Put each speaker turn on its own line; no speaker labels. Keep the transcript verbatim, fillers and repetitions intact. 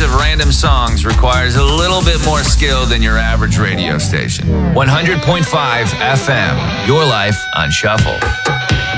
of random songs requires a little bit more skill than your average radio station. one hundred point five F M, your life on shuffle.